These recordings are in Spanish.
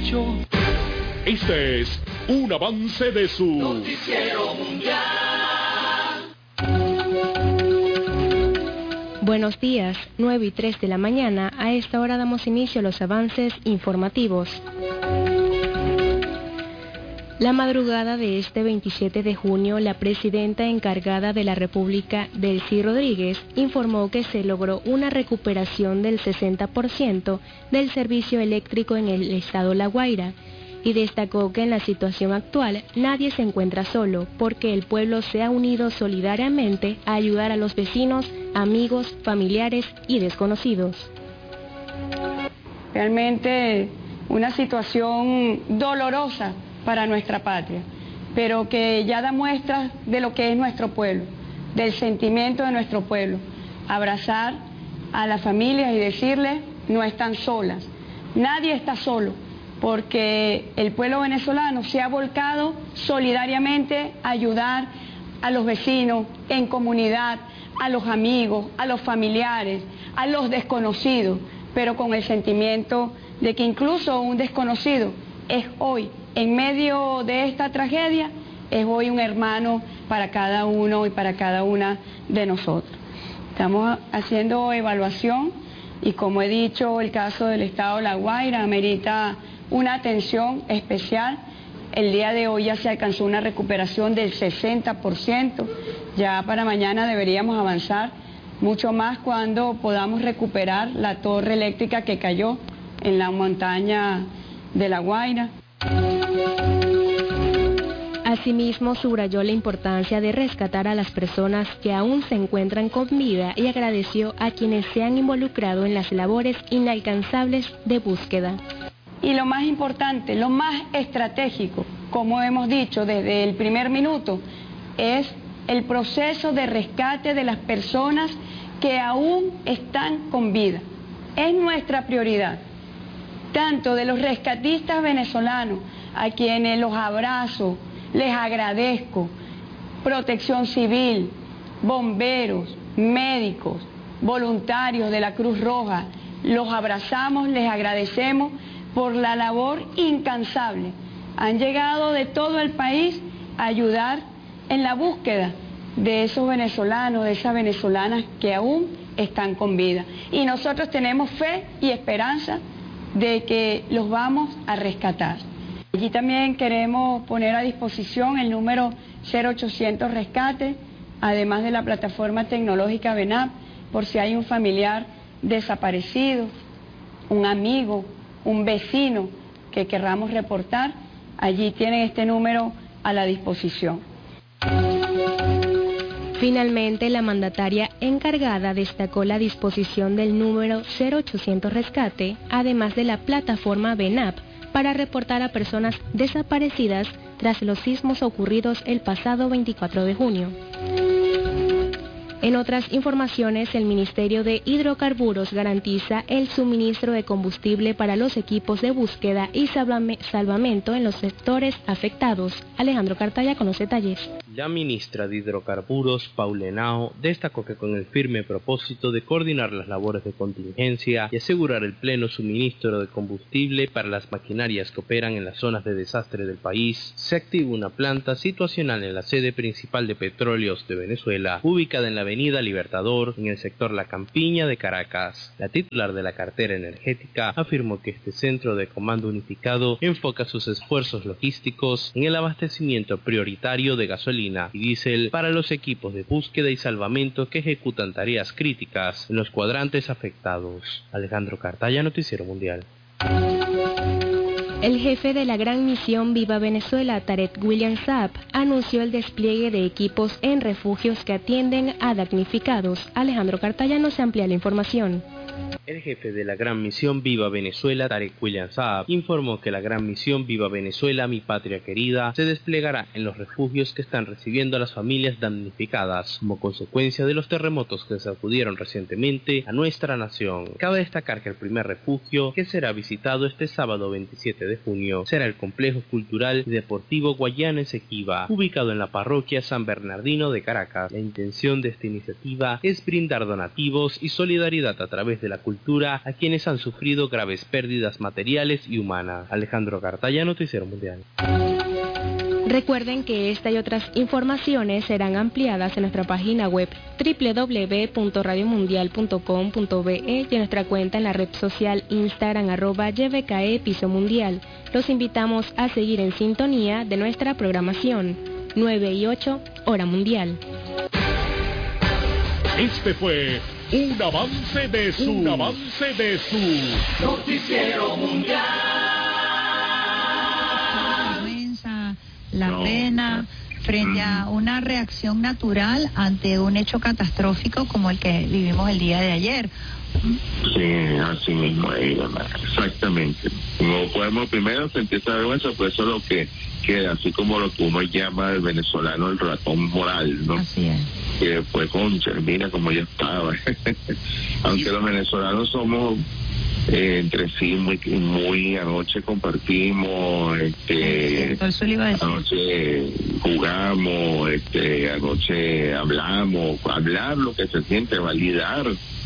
dicho. Este es un avance de su Noticiero Mundial. Buenos días, 9:03 de la mañana. A esta hora damos inicio a los avances informativos. La madrugada de este 27 de junio, la presidenta encargada de la República, Delcy Rodríguez, informó que se logró una recuperación del 60% del servicio eléctrico en el estado La Guaira, y destacó que en la situación actual nadie se encuentra solo, porque el pueblo se ha unido solidariamente a ayudar a los vecinos, amigos, familiares y desconocidos. Realmente una situación dolorosa para nuestra patria, pero que ya da muestras de lo que es nuestro pueblo, del sentimiento de nuestro pueblo. Abrazar a las familias y decirles, no están solas, nadie está solo, porque el pueblo venezolano se ha volcado solidariamente a ayudar a los vecinos, en comunidad, a los amigos, a los familiares, a los desconocidos, pero con el sentimiento de que incluso un desconocido es hoy, en medio de esta tragedia, es hoy un hermano para cada uno y para cada una de nosotros. Estamos haciendo evaluación y, como he dicho, el caso del estado La Guaira amerita una atención especial. El día de hoy ya se alcanzó una recuperación del 60%, ya para mañana deberíamos avanzar mucho más cuando podamos recuperar la torre eléctrica que cayó en la montaña de La Guaira. Asimismo, subrayó la importancia de rescatar a las personas que aún se encuentran con vida y agradeció a quienes se han involucrado en las labores inalcanzables de búsqueda. Y lo más importante, lo más estratégico, como hemos dicho desde el primer minuto, es el proceso de rescate de las personas que aún están con vida. Es nuestra prioridad, tanto de los rescatistas venezolanos, a quienes los abrazo, les agradezco, Protección Civil, bomberos, médicos, voluntarios de la Cruz Roja, los abrazamos, les agradecemos por la labor incansable. Han llegado de todo el país a ayudar en la búsqueda de esos venezolanos, de esas venezolanas que aún están con vida. Y nosotros tenemos fe y esperanza de que los vamos a rescatar. Allí también queremos poner a disposición el número 0800 Rescate, además de la plataforma tecnológica VENAP, por si hay un familiar desaparecido, un amigo, un vecino que querramos reportar. Allí tienen este número a la disposición. Finalmente, la mandataria encargada destacó la disposición del número 0800 Rescate, además de la plataforma VENAP, para reportar a personas desaparecidas tras los sismos ocurridos el pasado 24 de junio. En otras informaciones, el Ministerio de Hidrocarburos garantiza el suministro de combustible para los equipos de búsqueda y salvamento en los sectores afectados. Alejandro Cartaya con los detalles. La ministra de Hidrocarburos, Paula Henao, destacó que con el firme propósito de coordinar las labores de contingencia y asegurar el pleno suministro de combustible para las maquinarias que operan en las zonas de desastre del país, se activa una planta situacional en la sede principal de Petróleos de Venezuela, ubicada en la Avenida Libertador, en el sector La Campiña de Caracas. La titular de la cartera energética afirmó que este centro de comando unificado enfoca sus esfuerzos logísticos en el abastecimiento prioritario de gasolina y diésel para los equipos de búsqueda y salvamento que ejecutan tareas críticas en los cuadrantes afectados. Alejandro Cartaya, Noticiero Mundial. El jefe de la Gran Misión Viva Venezuela, Tarek William Saab, anunció el despliegue de equipos en refugios que atienden a damnificados. Alejandro Cartaya nos amplía la información. El jefe de la Gran Misión Viva Venezuela, Tarek William Saab, informó que la Gran Misión Viva Venezuela, Mi Patria Querida, se desplegará en los refugios que están recibiendo a las familias damnificadas como consecuencia de los terremotos que sacudieron recientemente a nuestra nación. Cabe destacar que el primer refugio, que será visitado este sábado 27 de junio será el Complejo Cultural y Deportivo Guayana Esequiba, ubicado en la parroquia San Bernardino de Caracas. La intención de esta iniciativa es brindar donativos y solidaridad a través de la cultura a quienes han sufrido graves pérdidas materiales y humanas. Alejandro Cartaya, Noticiero Mundial. Recuerden que esta y otras informaciones serán ampliadas en nuestra página web www.radiomundial.com.be y en nuestra cuenta en la red social Instagram @YVKE_Mundial. Los invitamos a seguir en sintonía de nuestra programación. 9 y 8, hora mundial. Este fue un avance de su Noticiero Mundial. La pena frente a una reacción natural ante un hecho catastrófico como el que vivimos el día de ayer. Sí, así mismo, exactamente. No podemos primero sentir esa vergüenza, pues eso es lo que queda, así como lo que uno llama el venezolano el ratón moral, ¿no? Así es. Que después, concha, mira como ya estaba. Aunque los venezolanos somos entre sí muy anoche compartimos, anoche jugamos, anoche hablamos, hablar lo que se siente, validar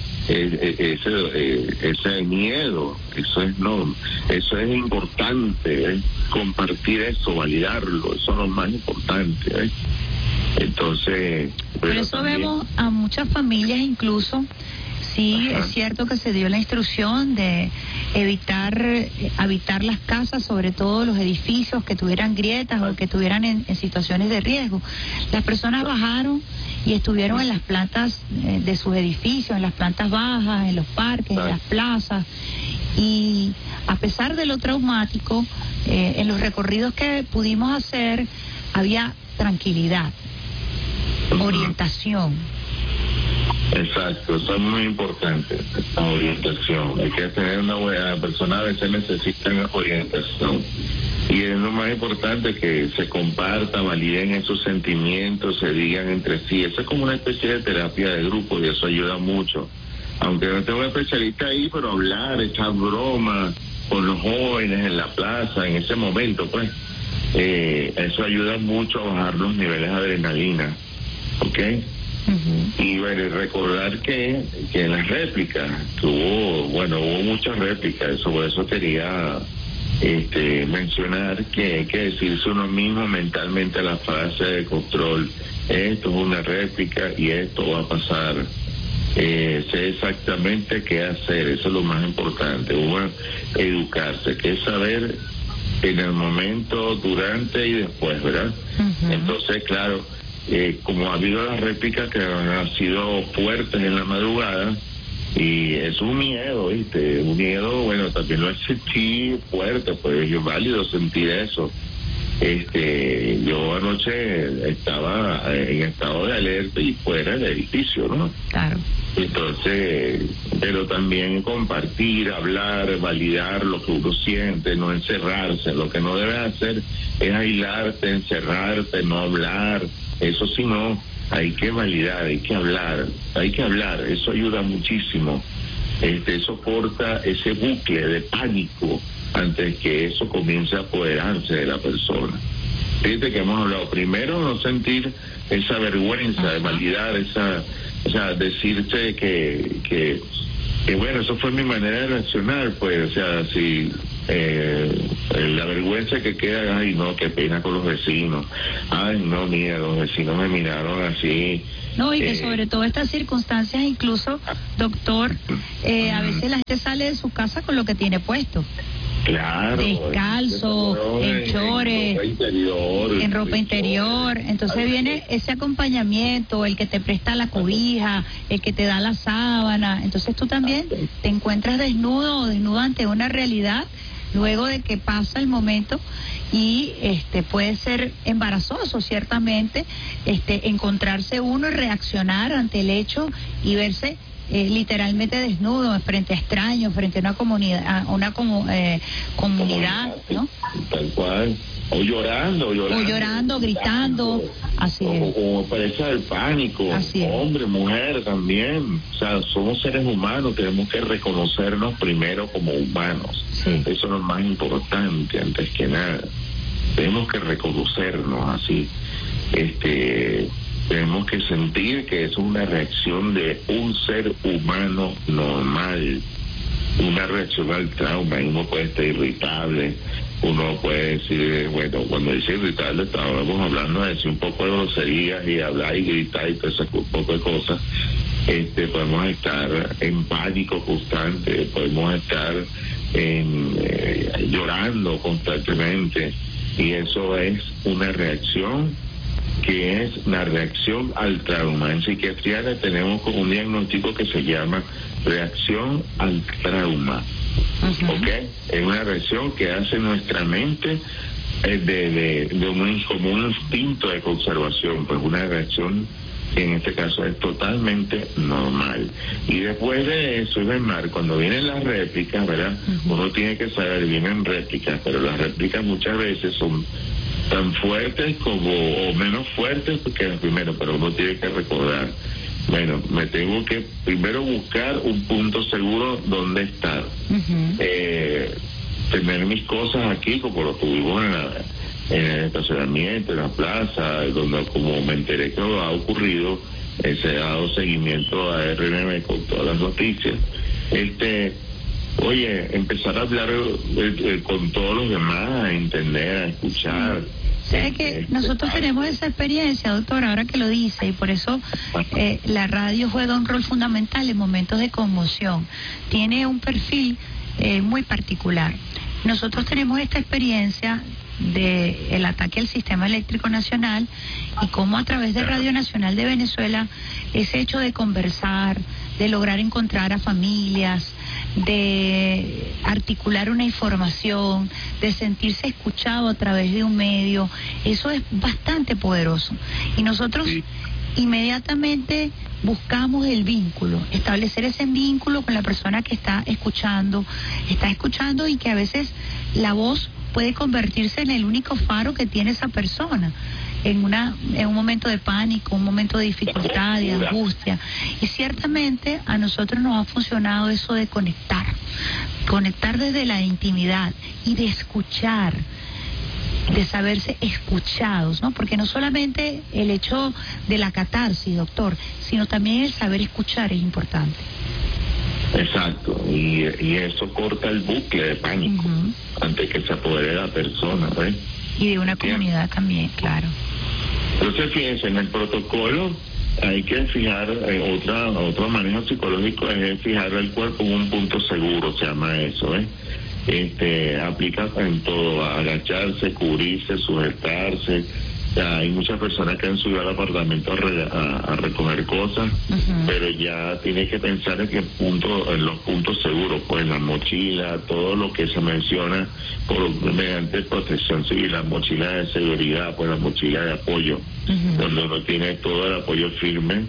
ese miedo, eso es importante, compartir eso, validarlo, eso es lo más importante, Entonces, por eso también vemos a muchas familias incluso. Sí, es cierto que se dio la instrucción de habitar las casas, sobre todo los edificios que tuvieran grietas o que estuvieran en situaciones de riesgo. Las personas bajaron y estuvieron en las plantas de sus edificios, en las plantas bajas, en los parques, en las plazas. Y a pesar de lo traumático, en los recorridos que pudimos hacer había tranquilidad, orientación. Exacto, eso es muy importante, la orientación. Hay que tener una buena persona, a veces necesitan orientación. Y es lo más importante, que se comparta, validen esos sentimientos, se digan entre sí. Eso es como una especie de terapia de grupo y eso ayuda mucho. Aunque no tengo un especialista ahí, pero hablar, echar bromas con los jóvenes en la plaza, en ese momento, pues, eso ayuda mucho a bajar los niveles de adrenalina, ¿ok? Y bueno, recordar que en las réplicas hubo muchas réplicas, por eso quería mencionar que hay que decirse uno mismo mentalmente la frase de control: esto es una réplica y esto va a pasar. Sé exactamente qué hacer, eso es lo más importante. Uno, educarse, que es saber en el momento, durante y después, ¿verdad? Entonces, claro, como ha habido las réplicas que han sido fuertes en la madrugada, y es un miedo, ¿viste? Un miedo, bueno, también lo sentí fuerte, pues es válido sentir eso. Yo anoche estaba en estado de alerta y fuera del edificio, ¿no? Claro. Entonces, pero también compartir, hablar, validar lo que uno siente, no encerrarse. Lo que no debes hacer es aislarte, encerrarte, no hablar. Eso sí, no, hay que validar, hay que hablar, eso ayuda muchísimo. Eso corta ese bucle de pánico antes que eso comience a apoderarse de la persona. Fíjate que hemos hablado, primero no sentir esa vergüenza de validar decirte que bueno, eso fue mi manera de reaccionar, pues, o sea, si la vergüenza que queda, ay no, qué pena con los vecinos, ay no, mira, los vecinos me miraron así. No, y que sobre todo estas circunstancias, incluso, doctor, a veces la gente sale de su casa con lo que tiene puesto. Claro. Descalzo, en chores, en ropa interior. Entonces viene ese acompañamiento, el que te presta la cobija, el que te da la sábana. Entonces tú también te encuentras desnudo o desnuda ante una realidad luego de que pasa el momento, y puede ser embarazoso, ciertamente, encontrarse uno y reaccionar ante el hecho y verse literalmente desnudo, frente a extraños, frente a una comunidad, comunidad, ¿no? Tal cual. O llorando, gritando, así es. O presa del pánico, hombre, mujer también. O sea, somos seres humanos, tenemos que reconocernos primero como humanos. Sí. Eso es lo más importante, antes que nada. Tenemos que reconocernos así. Tenemos que sentir que es una reacción de un ser humano normal, una reacción al trauma. Uno puede estar irritable, uno puede decir, bueno, cuando dice irritable estábamos hablando de decir un poco de groserías y hablar y gritar y todo ese poco de cosas. Podemos estar en pánico constante, podemos estar llorando constantemente, y eso es una reacción que es la reacción al trauma. En psiquiatría tenemos como un diagnóstico que se llama reacción al trauma. ¿Ok? Es una reacción que hace nuestra mente como un instinto de conservación, pues una reacción que en este caso es totalmente normal. Y después de eso, cuando vienen las réplicas, ¿verdad? Uno tiene que saber, vienen réplicas, pero las réplicas muchas veces son tan fuertes o menos fuertes que el primero, pero uno tiene que recordar, bueno, me tengo que primero buscar un punto seguro donde estar, tener mis cosas aquí como lo tuvimos en el estacionamiento, en la plaza, donde como me enteré que ha ocurrido, se ha dado seguimiento a RNB con todas las noticias, empezar a hablar con todos los demás, a entender, a escuchar. Sé que nosotros tenemos esa experiencia, doctor, ahora que lo dice, y por eso la radio juega un rol fundamental en momentos de conmoción. Tiene un perfil muy particular. Nosotros tenemos esta experiencia del ataque al sistema eléctrico nacional, y cómo a través de Radio Nacional de Venezuela ese hecho de conversar, de lograr encontrar a familias, de articular una información, de sentirse escuchado a través de un medio, eso es bastante poderoso. Y nosotros inmediatamente buscamos el vínculo, establecer ese vínculo con la persona que está escuchando, y que a veces la voz puede convertirse en el único faro que tiene esa persona en un momento de pánico, un momento de dificultad, de angustia. Y ciertamente a nosotros nos ha funcionado eso de conectar desde la intimidad y de escuchar, de saberse escuchados, ¿no? Porque no solamente el hecho de la catarsis, doctor, sino también el saber escuchar es importante. Exacto, y eso corta el bucle de pánico antes que se apodere de la persona, ¿ves? Y de una comunidad también, claro. Entonces, fíjense, en el protocolo hay que fijar, otro manejo psicológico es fijar el cuerpo en un punto seguro, se llama eso, aplica en todo, agacharse, cubrirse, sujetarse. Ya hay muchas personas que han subido al apartamento a recoger cosas, pero ya tienes que pensar en los puntos seguros, pues la mochila, todo lo que se menciona mediante protección civil, la mochila de seguridad, pues la mochila de apoyo, donde uno tiene todo el apoyo firme,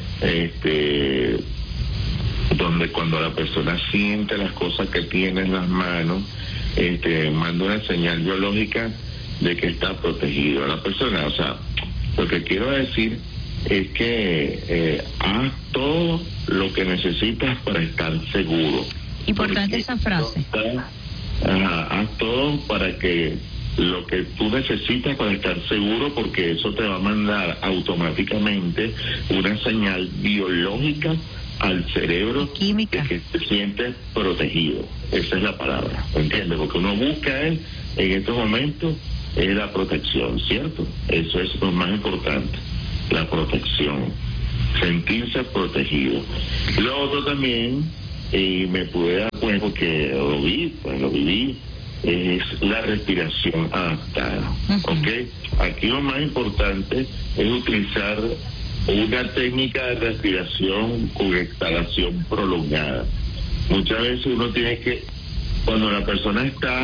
donde cuando la persona siente las cosas que tiene en las manos, manda una señal biológica de que está protegido a la persona. O sea, lo que quiero decir es que haz todo lo que necesitas para estar seguro. Importante esa frase. Haz todo para que lo que tú necesitas para estar seguro, porque eso te va a mandar automáticamente una señal biológica al cerebro química de que te sientes protegido. Esa es la palabra, ¿entiendes? Porque uno busca en estos momentos es la protección, ¿cierto? Eso es lo más importante, la protección, sentirse protegido. Lo otro también, y me pude dar cuenta porque lo viví, es la respiración adaptada, ¿ok? Aquí lo más importante es utilizar una técnica de respiración con exhalación prolongada. Muchas veces uno tiene que, cuando la persona está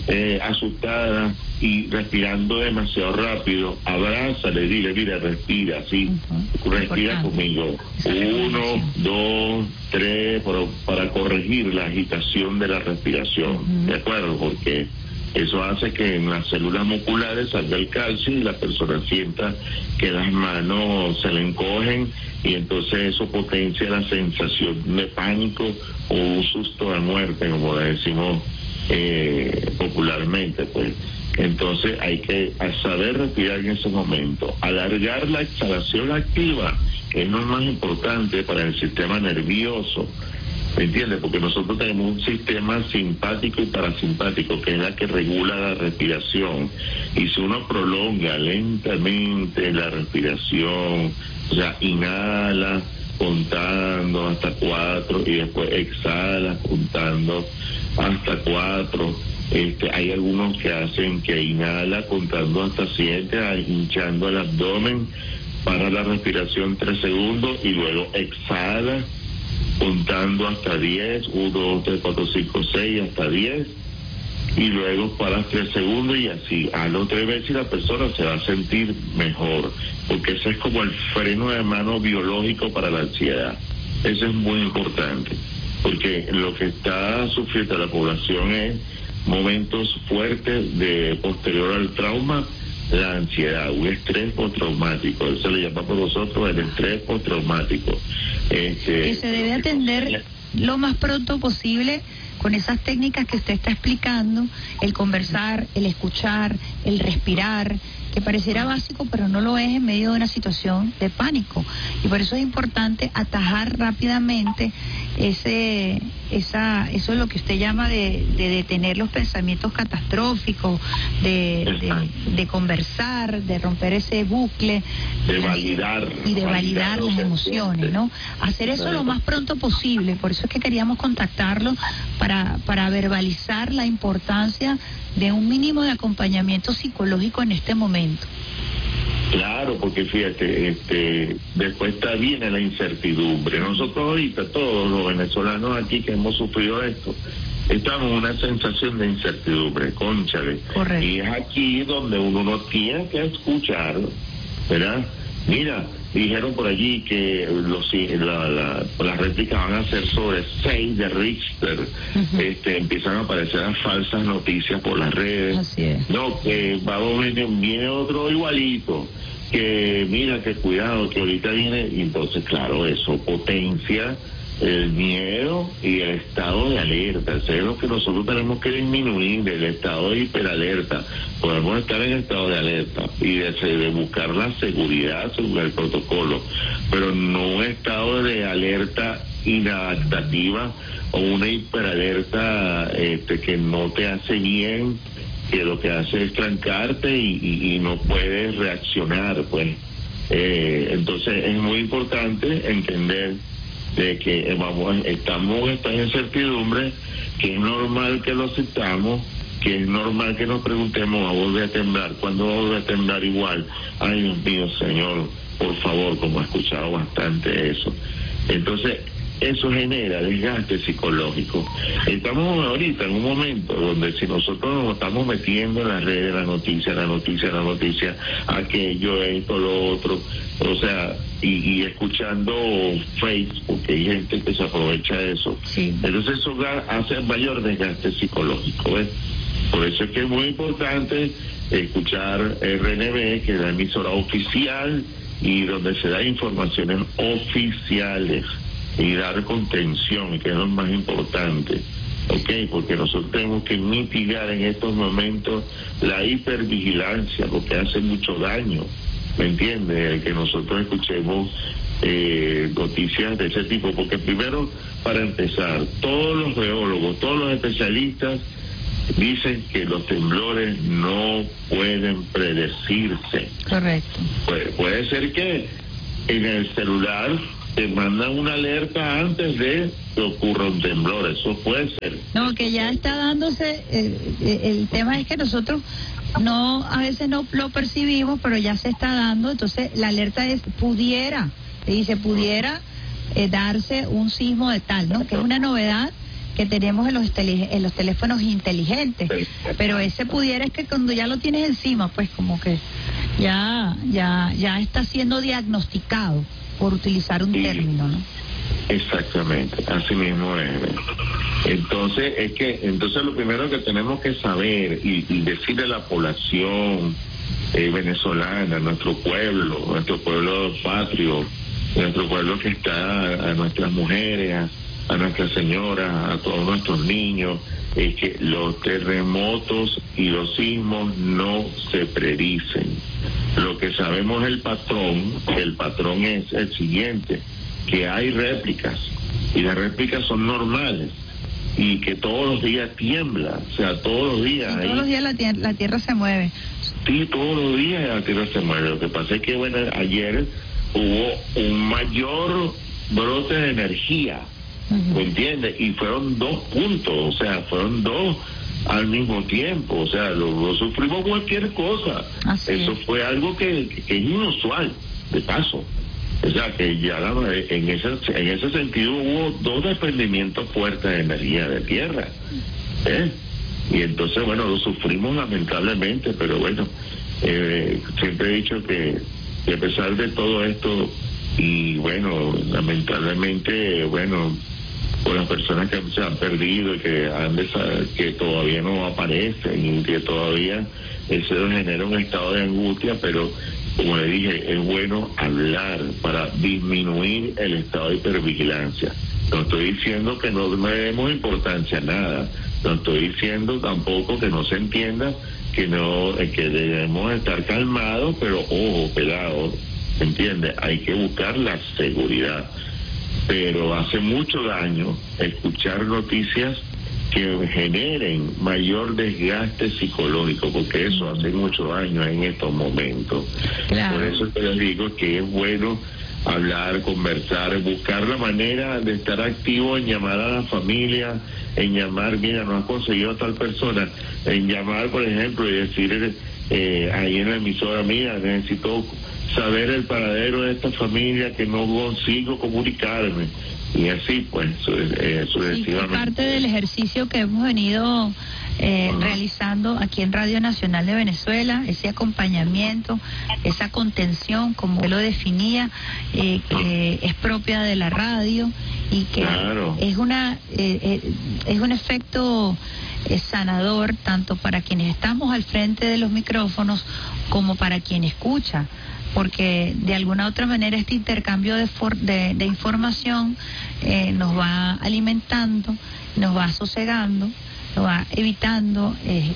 asustada y respirando demasiado rápido, abrázale, dile, mira, respira, así, respira conmigo, 1, 2, 3, para corregir la agitación de la respiración, ¿de acuerdo? Porque eso hace que en las células musculares salga el calcio y la persona sienta que las manos se le encogen, y entonces eso potencia la sensación de pánico o un susto de muerte, como le decimos popularmente, pues. Entonces hay que saber respirar en ese momento, alargar la exhalación activa, que es lo más importante para el sistema nervioso, ¿me entiendes? Porque nosotros tenemos un sistema simpático y parasimpático, que es la que regula la respiración, y si uno prolonga lentamente la respiración, o sea, inhala contando hasta 4 y después exhala contando hasta 4. Hay algunos que hacen que inhala contando hasta 7, hinchando el abdomen, para la respiración 3 segundos y luego exhala contando hasta 10, 1, 2, 3, 4, 5, 6, hasta 10, y luego paras 3 segundos y así, hazlo 3 veces y la persona se va a sentir mejor, porque ese es como el freno de mano biológico para la ansiedad. Eso es muy importante, porque lo que está sufriendo la población es momentos fuertes de posterior al trauma, la ansiedad, un estrés postraumático, eso le llamamos nosotros el estrés postraumático. Que se debe atender lo más pronto posible con esas técnicas que usted está explicando, el conversar, el escuchar, el respirar, que pareciera básico, pero no lo es en medio de una situación de pánico. Y por eso es importante atajar rápidamente eso es lo que usted llama de detener los pensamientos catastróficos, de conversar, de romper ese bucle, de validar las emociones, ¿no? Hacer eso lo más pronto posible. Por eso es que queríamos contactarlo para verbalizar la importancia de un mínimo de acompañamiento psicológico en este momento. Claro, porque fíjate, después viene la incertidumbre. Nosotros ahorita, todos los venezolanos aquí que hemos sufrido esto, estamos en una sensación de incertidumbre, cónchale. Correcto. Y es aquí donde uno no tiene que escuchar, ¿verdad? Mira, dijeron por allí que las réplicas van a ser sobre 6 de Richter. Empiezan a aparecer las falsas noticias por las redes. Así es. No, que viene otro igualito, que mira, que cuidado, que ahorita viene, y entonces claro, eso potencia el miedo y el estado de alerta. Eso es lo que nosotros tenemos que disminuir, el estado de hiperalerta. Podemos estar en estado de alerta y de buscar la seguridad según el protocolo, pero no un estado de alerta inadaptativa o una hiperalerta que no te hace bien, que lo que hace es trancarte y no puedes reaccionar, pues. Entonces es muy importante entender de que estamos en esta incertidumbre, que es normal que lo aceptamos, que es normal que nos preguntemos, ¿va a volver a temblar? ¿Cuándo va a volver a temblar igual? Ay, Dios mío, Señor, por favor, como he escuchado bastante eso. Entonces, eso genera desgaste psicológico. Estamos ahorita en un momento donde si nosotros nos estamos metiendo en las redes, la noticia, aquello, esto, lo otro, o sea, y escuchando Facebook, que hay gente que se aprovecha de eso. Sí. Entonces eso hace mayor desgaste psicológico, ¿ves? Por eso es que es muy importante escuchar RNB, que es la emisora oficial y donde se da informaciones oficiales, y dar contención, que es lo más importante, ¿ok? Porque nosotros tenemos que mitigar en estos momentos la hipervigilancia, porque hace mucho daño, ¿me entiendes? El que nosotros escuchemos noticias de ese tipo, porque primero, para empezar, todos los geólogos, todos los especialistas dicen que los temblores no pueden predecirse. Correcto. Puede ser que en el celular te mandan una alerta antes de que ocurra un temblor, eso puede ser. No, que ya está dándose, el tema es que nosotros a veces no lo percibimos, pero ya se está dando, entonces la alerta es pudiera darse un sismo de tal, ¿no? Que es una novedad que tenemos en los teléfonos inteligentes, pero ese pudiera es que cuando ya lo tienes encima, pues como que ya está siendo diagnosticado, por utilizar un término, ¿no? Exactamente, así mismo es. Entonces lo primero que tenemos que saber y decirle a la población venezolana, nuestro pueblo patrio, nuestro pueblo que está, a nuestras mujeres, a nuestras señoras, a todos nuestros niños, es que los terremotos y los sismos no se predicen. Lo que sabemos el patrón es el siguiente, que hay réplicas, y las réplicas son normales, y que todos los días tiembla, o sea, todos los días... Sí, todos los días la tierra se mueve. Sí, todos los días la tierra se mueve. Lo que pasa es que, bueno, ayer hubo un mayor brote de energía, ¿me entiendes? Y fueron 2 puntos, o sea, fueron 2 al mismo tiempo, o sea, lo sufrimos cualquier cosa. Eso fue algo que es inusual, de paso. O sea, que ya en ese sentido hubo 2 desprendimientos fuertes de energía de tierra, y entonces, bueno, lo sufrimos lamentablemente, pero bueno, siempre he dicho que a pesar de todo esto, y bueno, lamentablemente, bueno, por las personas que se han perdido y que todavía no aparecen y que todavía eso genera un estado de angustia, pero como le dije, es bueno hablar para disminuir el estado de hipervigilancia. No estoy diciendo que no le demos importancia a nada, no estoy diciendo tampoco que no se entienda que debemos estar calmados, pero ojo, pelados, ¿entiende? Hay que buscar la seguridad. Pero hace mucho daño escuchar noticias que generen mayor desgaste psicológico, porque eso hace mucho daño en estos momentos. Claro. Por eso te les digo que es bueno hablar, conversar, buscar la manera de estar activo en llamar a la familia, en llamar, mira, no has conseguido a tal persona, en llamar, por ejemplo, y decir ahí en la emisora, mira, necesito saber el paradero de esta familia que no consigo comunicarme, y así pues sucesivamente. Sí, parte del ejercicio que hemos venido realizando aquí en Radio Nacional de Venezuela, ese acompañamiento, esa contención, como él lo definía, que es propia de la radio y que claro, es un efecto sanador tanto para quienes estamos al frente de los micrófonos como para quien escucha, porque de alguna u otra manera este intercambio de información nos va alimentando, nos va sosegando, nos va evitando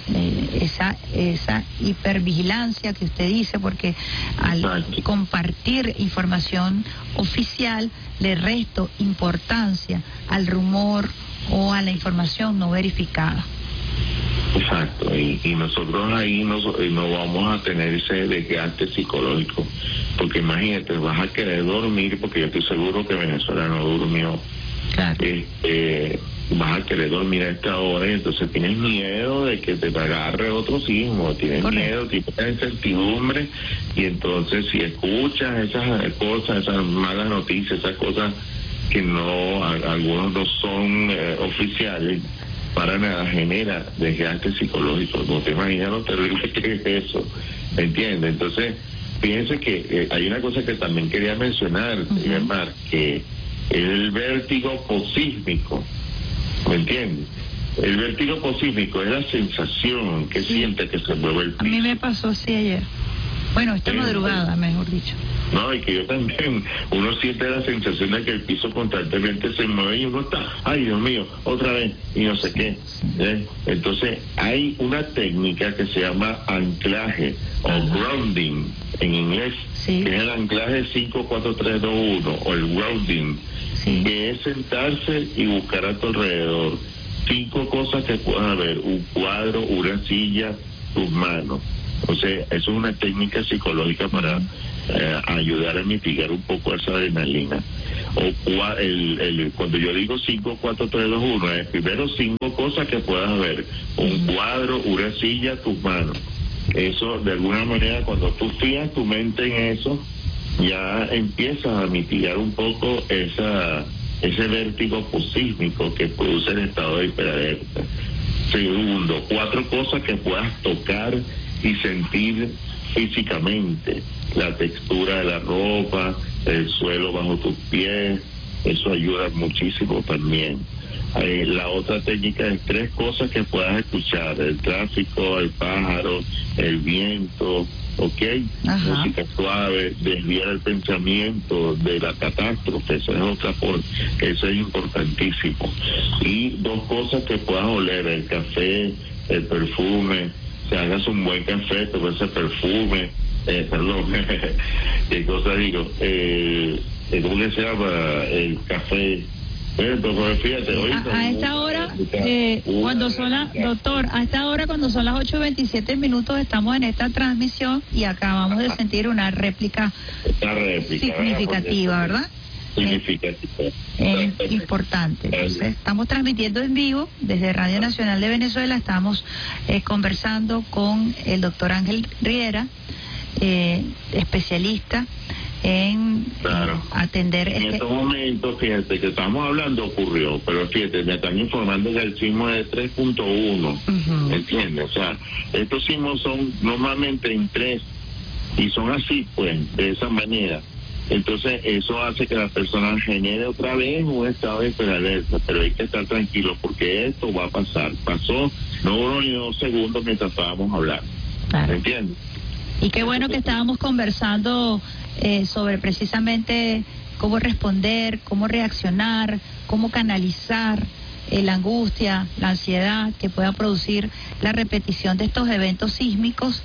esa hipervigilancia que usted dice, porque al compartir información oficial le resto importancia al rumor o a la información no verificada. Exacto, y nosotros ahí no vamos a tener ese desgaste psicológico, porque imagínate, vas a querer dormir, porque yo estoy seguro que Venezuela no durmió. Claro. Vas a querer dormir a esta hora y entonces tienes miedo de que te agarre otro sismo, tienes miedo, tienes incertidumbre, y entonces si escuchas esas cosas, esas malas noticias, esas cosas que algunos no son oficiales, para nada, genera desgaste psicológico. No te imaginas lo terrible que es eso, ¿me entiendes? Entonces, fíjense que hay una cosa que también quería mencionar, Mar, que el vértigo posísmico, ¿me entiendes? El vértigo posísmico es la sensación que siente que se mueve el piso. A mí me pasó así ayer. Bueno, esta madrugada, mejor dicho. No, y que yo también, uno siente la sensación de que el piso constantemente se mueve y uno está, ay Dios mío, otra vez, y no sé qué. Entonces, hay una técnica que se llama anclaje o grounding en inglés, que es el anclaje 5-4-3-2-1 o el grounding, que es sentarse y buscar a tu alrededor 5 cosas que puedas ver: un cuadro, una silla, tus manos. O sea, eso es una técnica psicológica para ayudar a mitigar un poco esa adrenalina. Cuando yo digo 5, 4, 3, 2, 1, es primero 5 cosas que puedas ver: un cuadro, una silla, tus manos. Eso, de alguna manera, cuando tú fijas tu mente en eso, ya empiezas a mitigar un poco esa ese vértigo posísmico que produce el estado de hiperalerta. Segundo, 4 cosas que puedas tocar y sentir físicamente: la textura de la ropa, el suelo bajo tus pies, eso ayuda muchísimo también. La otra técnica es 3 cosas que puedas escuchar: el tráfico, el pájaro, el viento, ¿ok? Ajá. Música suave, desviar el pensamiento de la catástrofe, esa es otra forma, eso es importantísimo. Y 2 cosas que puedas oler: el café, el perfume. Si hagas un buen café, te ese perfume, perdón, ¿qué cosa digo? ¿Cómo que se llama? El café. Pues fíjate, hoy a esta hora, cuando son doctor, a esta hora cuando son las 8:27 minutos estamos en esta transmisión y acabamos de sentir una réplica significativa, ¿verdad? Significativa. Es importante. Entonces, estamos transmitiendo en vivo desde Radio Nacional de Venezuela. Estamos conversando con el doctor Ángel Riera, especialista en atender en estos momentos. Fíjate que estamos hablando ocurrió, pero fíjate, me están informando que el sismo es de 3.1. ¿Entiendes? O sea, estos sismos son normalmente en 3 y son así, pues, de esa manera. Entonces eso hace que la persona genere otra vez un estado de hiperalerta, pero hay que estar tranquilo porque esto va a pasar. Pasó, no duró ni 2 segundos mientras estábamos hablando. Claro. ¿Entiendes? Y qué bueno que estábamos conversando sobre precisamente cómo responder, cómo reaccionar, cómo canalizar la angustia, la ansiedad que pueda producir la repetición de estos eventos sísmicos.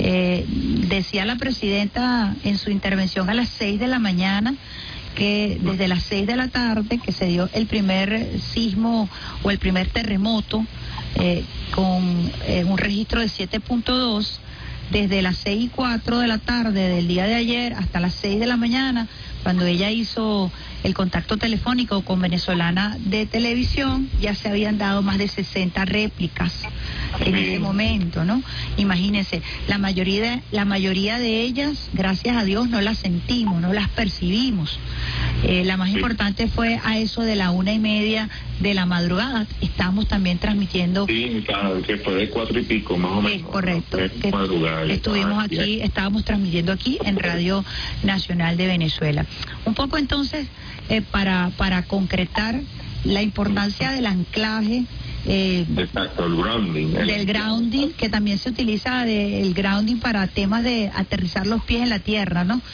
Decía la presidenta en su intervención a las 6 de la mañana que desde las 6 de la tarde que se dio el primer sismo o el primer terremoto con un registro de 7.2, desde las 6:04 de la tarde del día de ayer hasta las 6 de la mañana, cuando ella hizo el contacto telefónico con Venezolana de Televisión, ya se habían dado más de 60 réplicas en ese momento, ¿no? Imagínense, la mayoría de ellas, gracias a Dios, no las sentimos, no las percibimos. La más importante fue a eso de la 1:30 de la madrugada. Estamos también transmitiendo. Sí, claro, que fue de 4 y pico, más o menos. Es correcto. Madrugada, estuvimos aquí, estábamos transmitiendo aquí en Radio Nacional de Venezuela. Un poco entonces, para concretar la importancia del anclaje. Exacto, el grounding. Del grounding, que también se utiliza el grounding para temas de aterrizar los pies en la tierra, ¿no?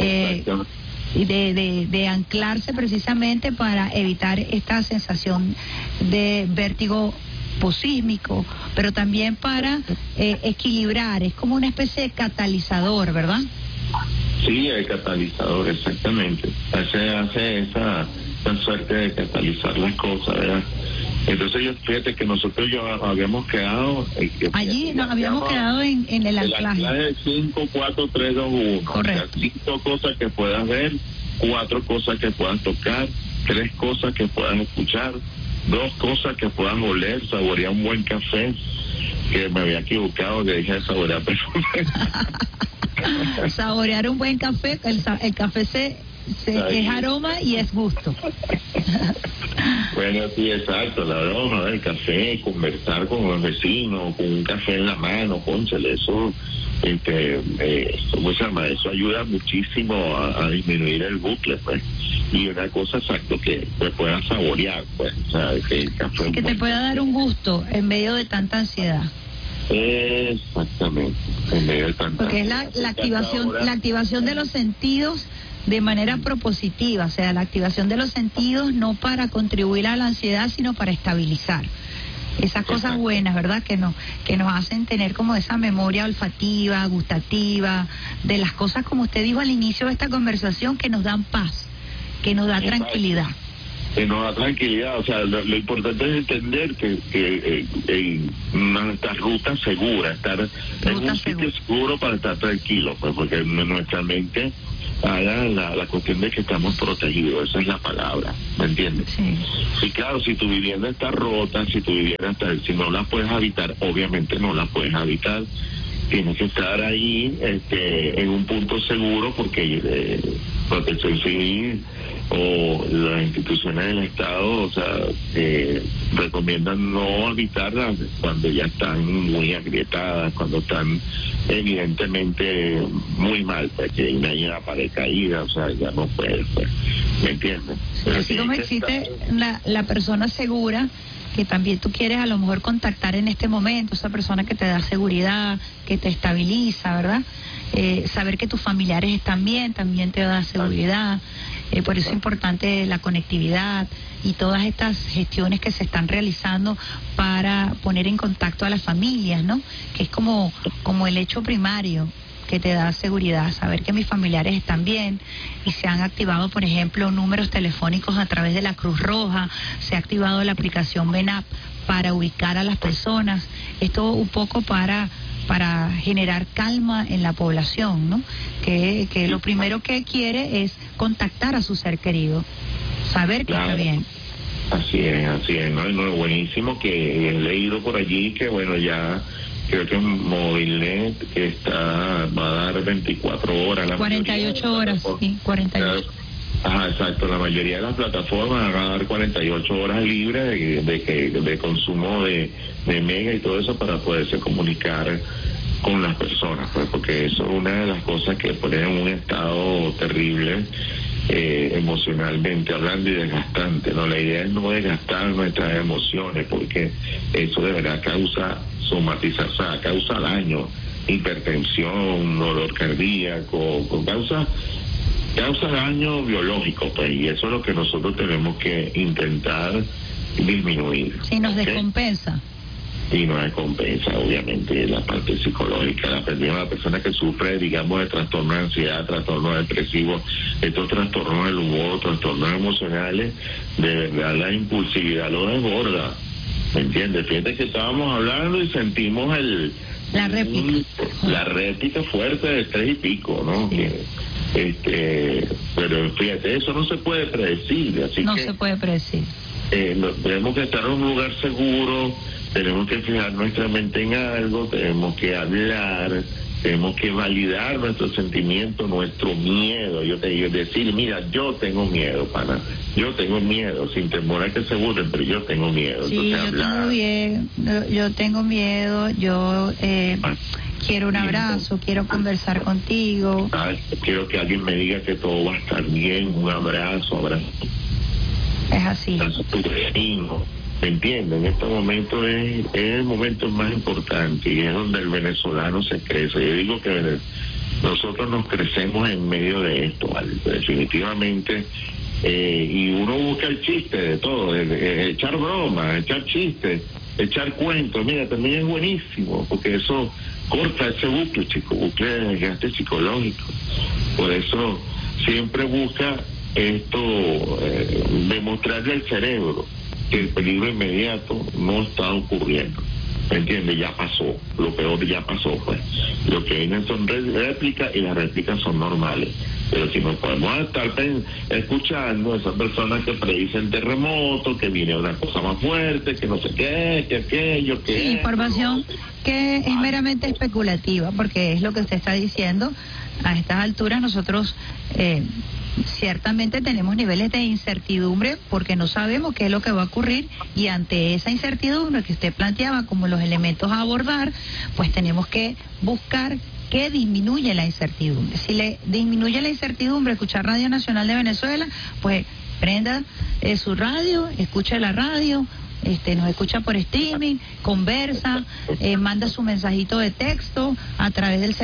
Y de anclarse precisamente para evitar esta sensación de vértigo posísmico, pero también para equilibrar, es como una especie de catalizador, ¿verdad? Sí, el catalizador, exactamente. Hace esa suerte de catalizar las cosas, ¿verdad? Entonces fíjate que nosotros habíamos quedado allí nos habíamos quedado en el anclaje. El anclaje es 5, 4, 3, 2, 1. Correcto. O sea, 5 cosas que puedas ver, 4 cosas que puedas tocar, 3 cosas que puedas escuchar, 2 cosas que puedas oler, saborear un buen café, que me había equivocado, que dije saborear perfume. Saborear un buen café, el café es aroma y es gusto. Bueno, sí, exacto, la aroma del café, conversar con los vecinos, con un café en la mano, cónchale, eso, ¿cómo se llama? Eso ayuda muchísimo a disminuir el bucle, pues. Y una cosa, exacto, que te puedas saborear, pues, o sea, que el café... Sí, que te pueda dar un gusto en medio de tanta ansiedad. Exactamente, en medio de tanta... Porque es la activación de los sentidos de manera propositiva, o sea, la activación de los sentidos no para contribuir a la ansiedad, sino para estabilizar esas cosas buenas, ¿verdad? Que nos hacen tener como esa memoria olfativa, gustativa, de las cosas, como usted dijo al inicio de esta conversación, que nos dan paz, que nos da tranquilidad. Que nos da tranquilidad, o sea, lo importante es entender que nuestra ruta segura, estar en un sitio seguro para estar tranquilo, pues, porque nuestra mente haga la cuestión de que estamos protegidos, esa es la palabra, ¿me entiendes? Sí. Y claro, si tu vivienda está rota, si no la puedes habitar, obviamente no la puedes habitar, tienes que estar ahí en un punto seguro, porque Protección Civil o las instituciones del Estado, o sea, recomiendan no habitarlas cuando ya están muy agrietadas, cuando están evidentemente muy mal, pues que hay una pared caída, o sea, ya no puede, pues, ¿me entiendes? Sí, así como existe la persona segura, que también tú quieres a lo mejor contactar en este momento, esa persona que te da seguridad, que te estabiliza, ¿verdad? Saber que tus familiares están bien, también te da seguridad. Por eso es importante la conectividad y todas estas gestiones que se están realizando para poner en contacto a las familias, ¿no? Que es como el hecho primario que te da seguridad, saber que mis familiares están bien, y se han activado, por ejemplo, números telefónicos a través de la Cruz Roja, se ha activado la aplicación VENAP para ubicar a las personas, esto un poco para generar calma en la población, ¿no? Que lo primero que quiere es contactar a su ser querido, saber que está bien. Así es, ¿no? Buenísimo que he leído por allí que, bueno, ya creo que Movilnet va a dar 24 horas. 48 horas, sí, 48. Ajá, exacto, la mayoría de las plataformas van a dar 48 horas libres de consumo de mega y todo eso para poderse comunicar con las personas, pues, porque eso es una de las cosas que ponen en un estado terrible, emocionalmente hablando, y desgastante, ¿no? La idea es no desgastar nuestras emociones, porque eso de verdad causa somatización, causa daño, hipertensión, dolor cardíaco, causa daño biológico, pues, y eso es lo que nosotros tenemos que intentar disminuir. Sí, nos descompensa. Y no recompensa, obviamente, la parte psicológica, la persona que sufre, digamos, de trastorno de ansiedad, trastorno depresivo, estos trastornos del humor, trastornos emocionales, de verdad la impulsividad lo desborda, ¿me entiendes? Fíjate que estábamos hablando y sentimos la réplica fuerte de 3 y pico, ¿no? Sí. Pero fíjate, eso no se puede predecir, así no que se puede predecir. Tenemos que estar en un lugar seguro, tenemos que fijar nuestra mente en algo, tenemos que hablar, tenemos que validar nuestros sentimientos, nuestro miedo. Yo te digo, decir, mira, yo tengo miedo, pana, yo tengo miedo, sin temor a que se burlen, pero yo tengo miedo. Sí, entonces, yo tengo miedo, yo quiero un abrazo, quiero conversar contigo. Quiero que alguien me diga que todo va a estar bien, un abrazo. Es así. Tu vecino, ¿me entienden? En este momento es el momento más importante, y es donde el venezolano se crece. Yo digo que nosotros nos crecemos en medio de esto, ¿vale? Definitivamente, y uno busca el chiste de todo, echar bromas, echar chistes, echar cuentos. Mira, también es buenísimo, porque eso corta ese bucle de desgaste psicológico. Por eso siempre busca esto, demostrarle al cerebro que el peligro inmediato no está ocurriendo, ¿me entiendes? Ya pasó, lo peor ya pasó, pues. Lo que vienen son réplicas, y las réplicas son normales. Pero si nos podemos estar escuchando a esas personas que predicen terremotos, que viene una cosa más fuerte, que no sé qué, que aquello, que... Sí, información que es meramente especulativa, porque es lo que usted está diciendo. A estas alturas nosotros ciertamente tenemos niveles de incertidumbre, porque no sabemos qué es lo que va a ocurrir, y ante esa incertidumbre que usted planteaba como los elementos a abordar, pues tenemos que buscar que disminuye la incertidumbre. Si le disminuye la incertidumbre escuchar Radio Nacional de Venezuela, pues prenda su radio, escuche la radio, nos escucha por streaming, conversa, manda su mensajito de texto a través del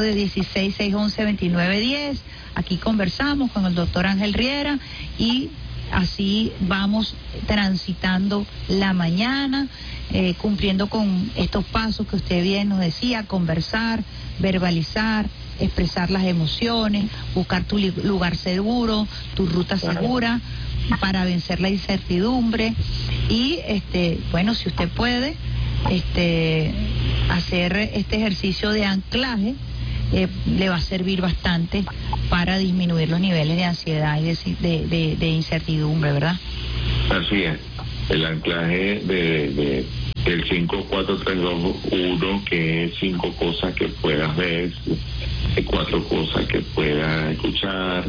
04-16-611-2910. Aquí conversamos con el doctor Ángel Riera, y así vamos transitando la mañana, cumpliendo con estos pasos que usted bien nos decía: conversar, verbalizar, expresar las emociones, buscar tu lugar seguro, tu ruta segura para vencer la incertidumbre. Y bueno, si usted puede hacer este ejercicio de anclaje, le va a servir bastante para disminuir los niveles de ansiedad y de incertidumbre, ¿verdad? Así es, el anclaje el 54321, que es 5 cosas que puedas ver, 4 cosas que puedas escuchar,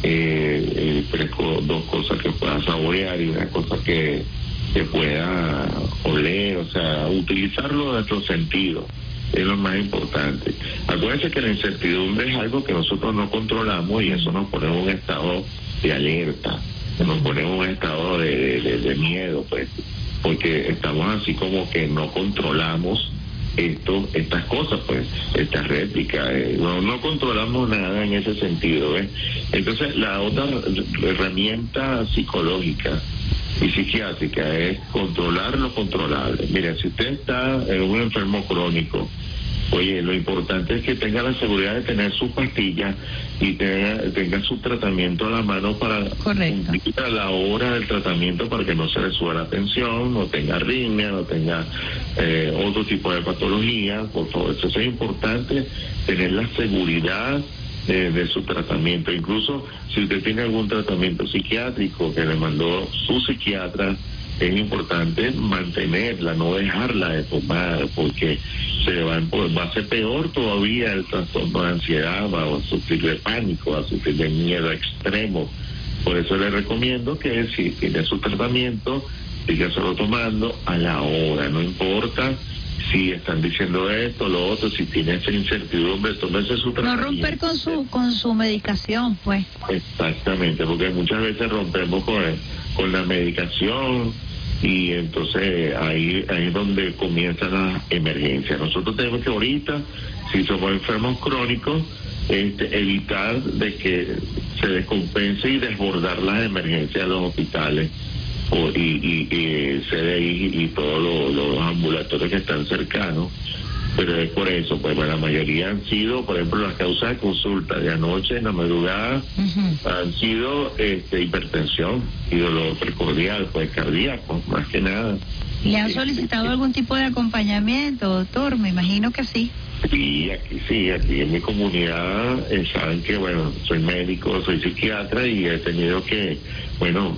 2 cosas que puedas saborear y 1 cosa que pueda oler, o sea, utilizarlo de nuestros sentidos. Es lo más importante. Acuérdense que la incertidumbre es algo que nosotros no controlamos y eso nos pone en un estado de alerta, nos pone en un estado de miedo, pues, porque estamos así como que no controlamos estas cosas, pues, estas réplicas, no controlamos nada en ese sentido, ¿ves? Entonces, la otra herramienta psicológica y psiquiátrica es controlar lo controlable. Mira, si usted está en un enfermo crónico, oye, lo importante es que tenga la seguridad de tener su pastilla y tenga su tratamiento a la mano para cumplir a la hora del tratamiento, para que no se le suba la tensión, no tenga arritmia, no tenga otro tipo de patología. Por favor, eso es importante, tener la seguridad de su tratamiento. Incluso si usted tiene algún tratamiento psiquiátrico que le mandó su psiquiatra, es importante mantenerla, no dejarla de tomar, porque va a ser peor todavía el trastorno de ansiedad, va a sufrir de pánico, va a sufrir de miedo extremo. Por eso le recomiendo que si tiene su tratamiento, sígaselo tomando a la hora, no importa si están diciendo esto, lo otro, si tiene esa incertidumbre, tómese su tratamiento. No romper con su medicación, pues. Exactamente, porque muchas veces rompemos con la medicación y entonces ahí es donde comienzan las emergencias. Nosotros tenemos que ahorita, si somos enfermos crónicos, evitar de que se descompense y desbordar las emergencias de los hospitales y CDI y todos los ambulatorios que están cercanos. Pero es por eso, pues la mayoría han sido, por ejemplo, las causas de consulta de anoche, en la madrugada, han sido hipertensión y dolor precordial, pues cardíaco, más que nada. ¿Le han solicitado algún tipo de acompañamiento, doctor? Me imagino que sí. Sí, aquí en mi comunidad saben que, bueno, soy médico, soy psiquiatra y he tenido que, bueno,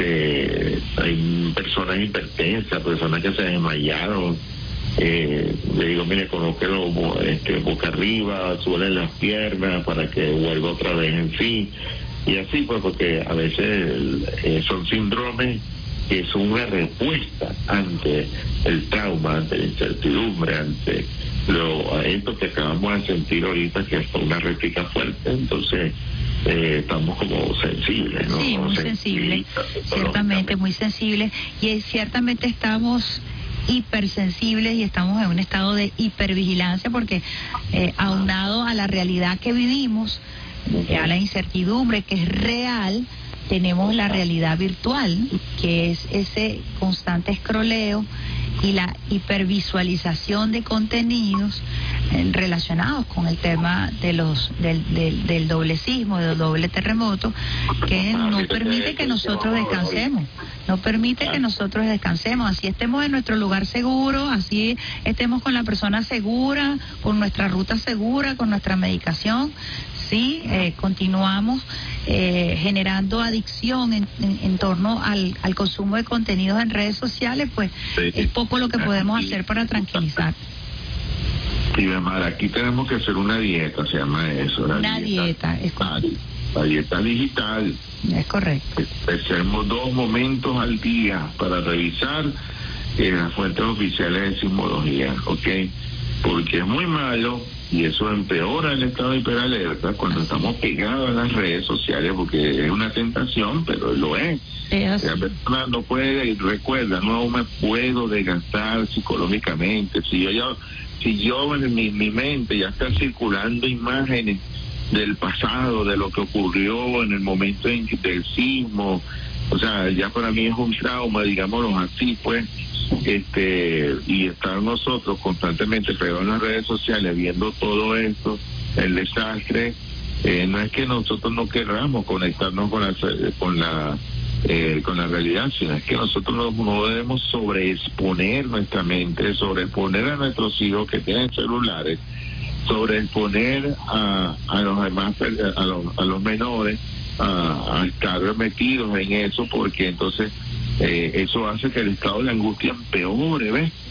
hay personas hipertensas, personas que se desmayaron. Le digo, mire, colóquelo boca arriba, suele las piernas para que vuelva otra vez en sí. Y así, pues, porque a veces son síndromes que son una respuesta ante el trauma, ante la incertidumbre, ante esto que acabamos de sentir ahorita, que es una réplica fuerte. Entonces estamos como sensibles, ¿no? Sí, muy sensibles, ciertamente muy sensibles, y ciertamente estamos hipersensibles y estamos en un estado de hipervigilancia, porque aunado a la realidad que vivimos, a la incertidumbre que es real, tenemos la realidad virtual, que es ese constante escroleo y la hipervisualización de contenidos relacionados con el tema de del doble sismo, del doble terremoto, que no permite que nosotros descansemos, así estemos en nuestro lugar seguro, así estemos con la persona segura, con nuestra ruta segura, con nuestra medicación. Sí, continuamos generando adicción en torno al consumo de contenidos en redes sociales, pues sí, es poco lo que podemos hacer para tranquilizar. Sí, Mara, aquí tenemos que hacer una dieta, se llama eso. Una dieta, es correcto. La dieta digital. Es correcto. Hacemos 2 momentos al día para revisar las fuentes oficiales de sismología, ¿ok? Porque es muy malo, y eso empeora el estado de hiperalerta cuando estamos pegados a las redes sociales, porque es una tentación, pero lo es. La persona no puede, y recuerda, no me puedo desgastar psicológicamente. Si yo en mi mente ya está circulando imágenes del pasado, de lo que ocurrió en el momento del sismo, o sea, ya para mí es un trauma, digámoslo así, pues, y estar nosotros constantemente pegados en las redes sociales viendo todo esto, el desastre, no es que nosotros no querramos conectarnos con la realidad, sino es que nosotros no debemos sobreexponer nuestra mente, sobreexponer a nuestros hijos que tienen celulares, sobreexponer a los demás, a los menores, a estar metidos en eso, porque entonces eso hace que el estado de angustia empeore, ¿ves?